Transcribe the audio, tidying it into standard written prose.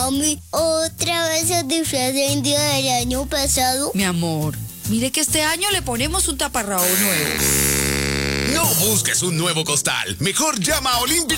Mami, otra vez el disfraz de indio del año pasado. Mi amor, mire que este año le ponemos un taparrabo nuevo. No busques un nuevo costal. Mejor llama a Olimpia